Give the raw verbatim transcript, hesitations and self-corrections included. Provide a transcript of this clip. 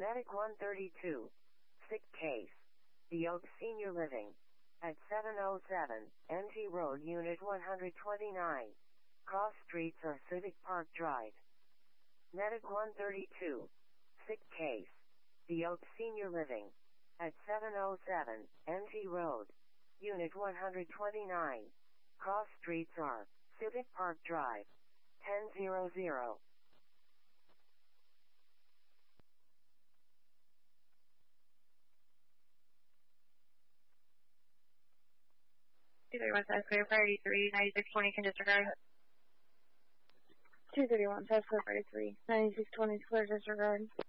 Medic one thirty-two. Sick case. The Oak Senior Living. At seven oh seven, N T Road, Unit one twenty-nine. Cross Streets or Civic Park Drive. Medic one thirty-two. Sick case. The Oak Senior Living. At seven oh seven, N T Road. Unit one twenty-nine. Cross Streets or Civic Park Drive. ten hundred. two thirty-one South Clear, priority three, ninety-six twenty, can disregard. two thirty-one South Clear, priority three, ninety-six twenty, clear, disregard.